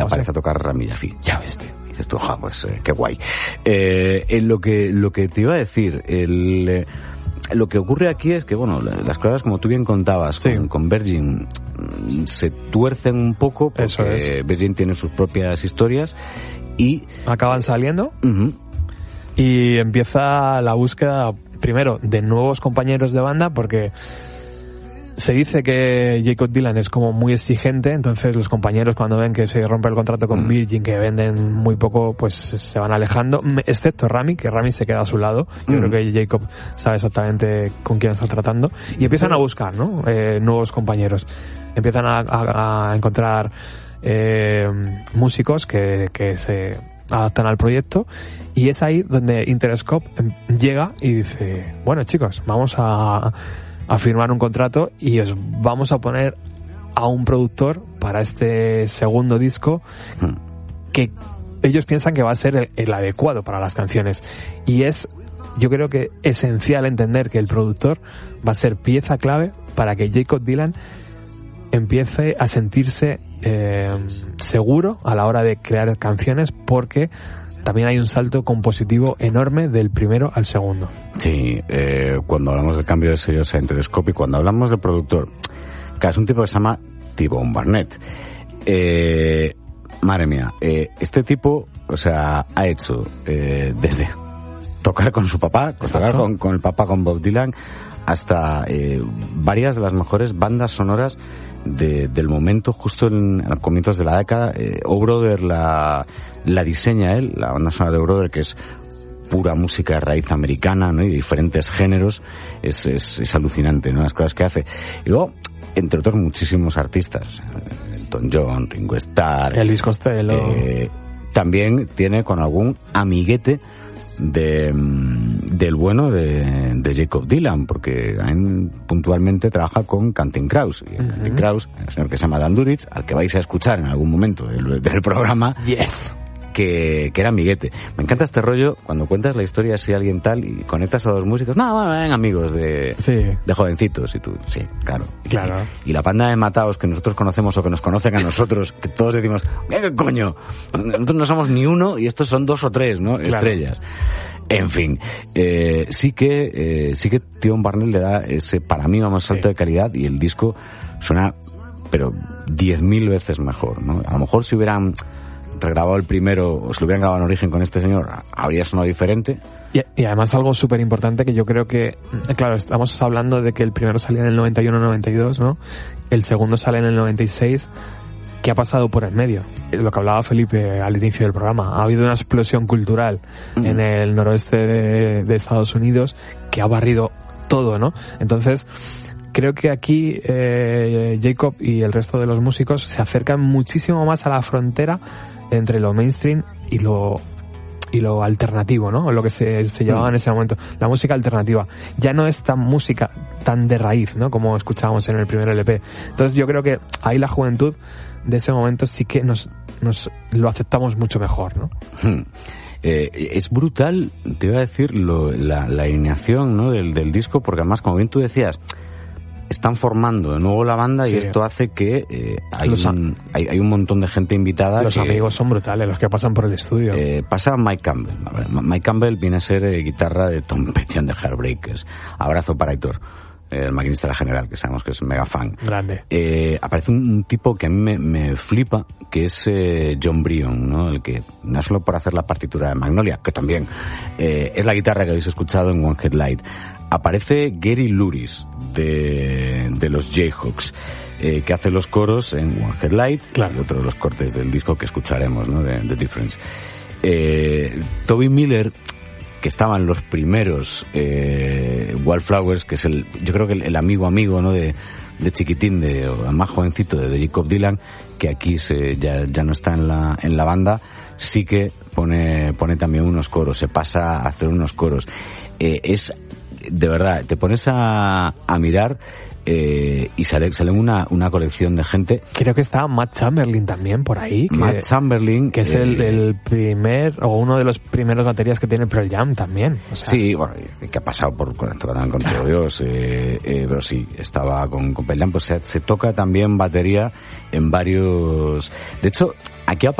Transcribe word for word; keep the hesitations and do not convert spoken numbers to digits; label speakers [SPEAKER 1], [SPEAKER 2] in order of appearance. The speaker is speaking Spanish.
[SPEAKER 1] aparece a tocar Rami Jaffee. Ya ves, tío. Y dices tú, ja, pues eh, qué guay. Eh, en lo que lo que te iba a decir, el... Eh, lo que ocurre aquí es que, bueno, las cosas, como tú bien contabas, sí. con, con Virgin se tuercen un poco porque Eso es. Virgin tiene sus propias historias y...
[SPEAKER 2] Acaban saliendo
[SPEAKER 1] uh-huh.
[SPEAKER 2] y empieza la búsqueda, primero, de nuevos compañeros de banda, porque se dice que Jakob Dylan es como muy exigente, entonces los compañeros, cuando ven que se rompe el contrato con mm. Virgin, que venden muy poco, pues se van alejando, excepto Rami, que Rami se queda a su lado. Yo mm. creo que Jakob sabe exactamente con quién está tratando, y empiezan a buscar, ¿no? Eh, nuevos compañeros. Empiezan a, a, a encontrar eh, músicos que, que se adaptan al proyecto, y es ahí donde Interscope llega y dice, bueno, chicos, vamos a a firmar un contrato y os vamos a poner a un productor para este segundo disco que ellos piensan que va a ser el, el adecuado para las canciones. Y es, yo creo que esencial entender que el productor va a ser pieza clave para que Jakob Dylan empiece a sentirse eh, seguro a la hora de crear canciones, porque también hay un salto compositivo enorme del primero al segundo.
[SPEAKER 1] Sí, eh, cuando hablamos del cambio de sellos a Interscope y cuando hablamos de productor, que es un tipo que se llama T-Bone Barnett. Eh, madre mía, eh, este tipo, o sea, ha hecho eh, desde tocar con su papá, tocar con, con el papá, con Bob Dylan, hasta eh, varias de las mejores bandas sonoras de, del momento, justo en, en los comienzos de la década. eh, O Brother la, la diseña él, la banda sonora de O Brother, que es pura música de raíz americana, ¿no? Y diferentes géneros. Es, es, es alucinante, ¿no? Las cosas que hace. Y luego, entre otros, muchísimos artistas, Elton John, Ringo Starr,
[SPEAKER 2] Elvis Costello.
[SPEAKER 1] Eh, también tiene con algún amiguete de del bueno de, de Jakob Dylan, porque en, puntualmente trabaja con Counting Crows, y uh-huh. Counting Crows, el señor que se llama Dan Duritz, al que vais a escuchar en algún momento del, del programa,
[SPEAKER 2] yes.
[SPEAKER 1] que, que era amiguete. Me encanta este rollo cuando cuentas la historia así a alguien tal y conectas a dos músicos. No, bueno, eran amigos de,
[SPEAKER 2] sí.
[SPEAKER 1] de jovencitos, y tú, sí, claro.
[SPEAKER 2] Claro.
[SPEAKER 1] Y, y la banda de mataos que nosotros conocemos o que nos conocen a nosotros, que todos decimos, mira qué coño, nosotros no somos ni uno y estos son dos o tres, ¿no? Claro. Estrellas. En fin, eh, sí que eh, sí que T-Bone Barnett le da ese, para mí, vamos, salto sí. de calidad, y el disco suena, pero diez mil veces mejor, ¿no? A lo mejor si hubieran regrabado el primero, o si lo hubieran grabado en origen con este señor, habría sonado diferente.
[SPEAKER 2] Y, y además algo súper importante que yo creo que, claro, estamos hablando de que el primero salía en el noventa y uno noventa y dos, ¿no? El segundo sale en el noventa y seis. ¿Qué ha pasado por el medio? Lo que hablaba Felipe al inicio del programa. Ha habido una explosión cultural mm. en el noroeste de, de Estados Unidos que ha barrido todo, ¿no? Entonces, creo que aquí eh, Jakob y el resto de los músicos se acercan muchísimo más a la frontera entre lo mainstream y lo y lo alternativo, ¿no? Lo que se, se llevaba mm. en ese momento. La música alternativa. Ya no es tan música tan de raíz, ¿no? Como escuchábamos en el primer L P. Entonces yo creo que ahí la juventud de ese momento sí que nos, nos lo aceptamos mucho mejor, ¿no?
[SPEAKER 1] Hmm. Eh, es brutal, te iba a decir, lo, la, la alineación, ¿no? del, del disco, porque además, como bien tú decías, están formando de nuevo la banda, sí. y esto hace que eh, hay, un, hay, hay un montón de gente invitada.
[SPEAKER 2] Los
[SPEAKER 1] que,
[SPEAKER 2] amigos son brutales, los que pasan por el estudio.
[SPEAKER 1] Eh, pasa Mike Campbell. A ver, Mike Campbell viene a ser eh, guitarra de Tom Petty and the Heartbreakers. Abrazo para Aitor, el maquinista de la General, que sabemos que es mega fan.
[SPEAKER 2] Grande.
[SPEAKER 1] Eh, aparece un, un tipo que a mí me, me flipa, que es eh, John Bryan, ¿no? El que, no solo por hacer la partitura de Magnolia, que también eh, es la guitarra que habéis escuchado en One Headlight. Aparece Gary Louris, de, de los Jayhawks, eh, que hace los coros en One Headlight,
[SPEAKER 2] claro.
[SPEAKER 1] y otro de los cortes del disco que escucharemos, ¿no? De The Difference. Eh, Toby Miller, que estaban los primeros eh, Wildflowers, que es el, yo creo que el, el amigo amigo, ¿no? de, de chiquitín, de o el más jovencito de, de Jakob Dylan, que aquí se, ya, ya no está en la, en la banda, sí que pone, pone también unos coros, se pasa a hacer unos coros. Eh, es, de verdad, te pones a, a mirar, eh, y sale, sale una, una colección de gente.
[SPEAKER 2] Creo que está Matt Chamberlain también por ahí. Que,
[SPEAKER 1] Matt Chamberlain.
[SPEAKER 2] Que es eh, el, el primer, o uno de los primeros baterías que tiene Pearl Jam también. O sea,
[SPEAKER 1] sí, bueno, que ha pasado por con, con, con todo Dios, eh, eh, pero sí, estaba con, con Pearl Jam, pues se, se toca también batería en varios. De hecho, aquí ha